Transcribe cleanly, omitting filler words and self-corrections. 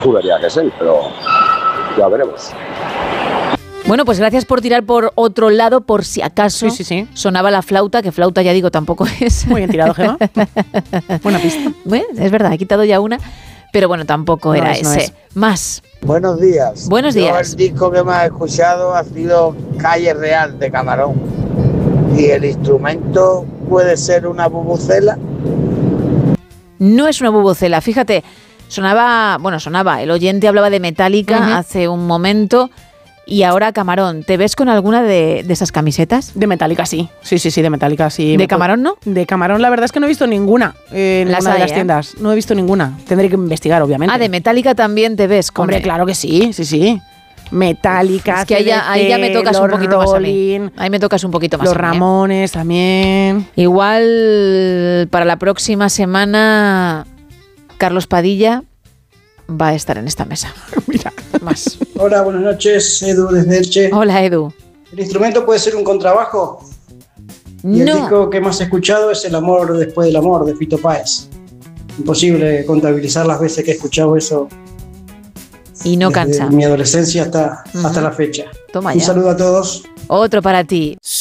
jugaría que sí, pero ya veremos. Bueno, pues gracias por tirar por otro lado, por si acaso sonaba la flauta, que flauta ya digo tampoco es. Muy bien tirado, Gemma. Buena pista. Bueno, es verdad, he quitado ya una, pero bueno, tampoco era ese. Más. Buenos días. Buenos días. El disco que más he escuchado ha sido Calle Real de Camarón. ¿Y el instrumento puede ser una bubucela? No es una bubucela, fíjate, sonaba, el oyente hablaba de Metallica hace un momento. Y ahora Camarón, ¿te ves con alguna de esas camisetas? De Metallica, sí. Sí, de Metallica, sí. ¿De Camarón no? De Camarón la verdad es que no he visto ninguna en ninguna de las tiendas. No he visto ninguna. Tendré que investigar, obviamente. Ah, de Metallica también te ves. Hombre, claro que sí. Metallica, es que ahí ya me tocas un poquito más a mí. Ahí me tocas un poquito más Los Ramones también. Igual para la próxima semana Carlos Padilla va a estar en esta mesa. Mira, más. Hola, buenas noches, Edu desde Elche. Hola, Edu. ¿El instrumento puede ser un contrabajo? Y el disco que más he escuchado es El amor después del amor, de Fito Páez. Imposible contabilizar las veces que he escuchado eso. Y no cansa. Desde mi adolescencia hasta la fecha. Toma Un ya. saludo a todos. Otro para ti.